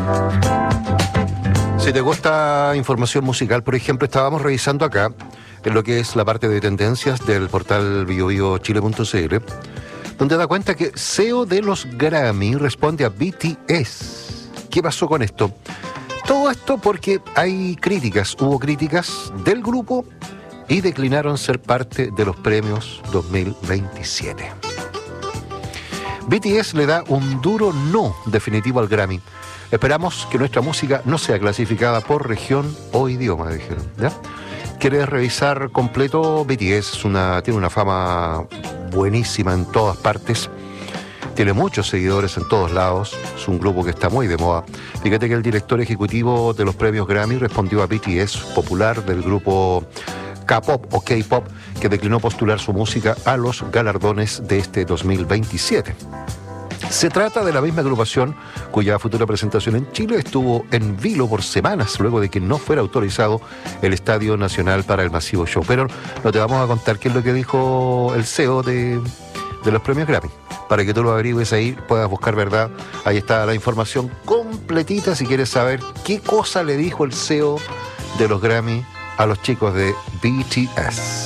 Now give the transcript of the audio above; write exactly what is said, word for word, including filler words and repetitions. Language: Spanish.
Si te gusta información musical, por ejemplo, estábamos revisando acá en lo que es la parte de tendencias del portal bio bio chile punto c l, donde da cuenta que C E O de los Grammy responde a B T S. ¿Qué pasó con esto? Todo esto porque hay críticas, hubo críticas del grupo y declinaron ser parte de los premios dos mil veintisiete. B T S le da un duro no definitivo al Grammy. Esperamos que nuestra música no sea clasificada por región o idioma, dijeron, ¿ya? ¿Quieres revisar completo? B T S es una, tiene una fama buenísima en todas partes. Tiene muchos seguidores en todos lados. Es un grupo que está muy de moda. Fíjate que el director ejecutivo de los premios Grammy respondió a B T S, popular del grupo K-pop o K-pop, que declinó postular su música a los galardones de este dos mil veintisiete. Se trata de la misma agrupación cuya futura presentación en Chile estuvo en vilo por semanas luego de que no fuera autorizado el Estadio Nacional para el masivo show. Pero no te vamos a contar qué es lo que dijo el C E O de, de los premios Grammy. Para que tú lo averigües ahí, puedas buscar verdad. Ahí está la información completita si quieres saber qué cosa le dijo el C E O de los Grammy a los chicos de B T S.